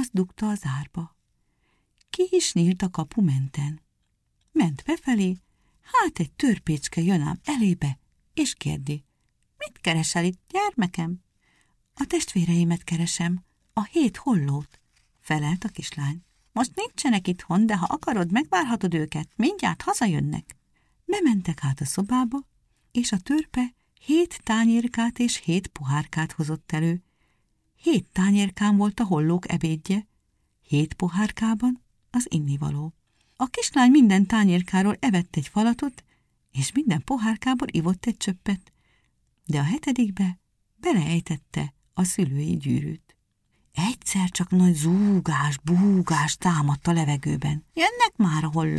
azt dugta az árba. Ki is nyílt a kapu menten. Ment befelé, hát egy törpécske jön ám elébe, és kérdi: mit keresel itt, gyermekem? A testvéreimet keresem, a 7 hollót, felelt a kislány. Most nincsenek itthon, de ha akarod, megvárhatod őket, mindjárt hazajönnek. Bementek át a szobába, és a törpe 7 tányérkát és 7 pohárkát hozott elő. 7 tányérkán volt a hollók ebédje, 7 pohárkában az innivaló. A kislány minden tányérkáról evett egy falatot, és minden pohárkából ivott egy csöppet, de a 7. beleejtette a szülői gyűrűt. Egyszer csak nagy zúgás, búgás támadt a levegőben. Jönnek már a hollók!